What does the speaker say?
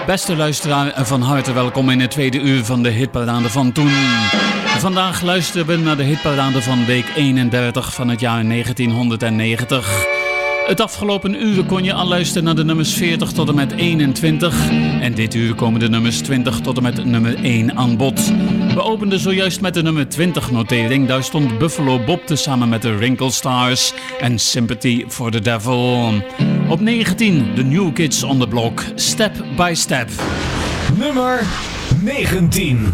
Beste luisteraar, van harte welkom in het tweede uur van de hitparade van toen. Vandaag luisteren we naar de hitparade van week 31 van het jaar 1990. Het afgelopen uur kon je al luisteren naar de nummers 40 tot en met 21. En dit uur komen de nummers 20 tot en met nummer 1 aan bod. We openden zojuist met de nummer 20 notering. Daar stond Buffalo Bob tezamen met de Wrinkle Stars en Sympathy for the Devil. Op 19, de New Kids on the Block, Step by Step. Nummer 19.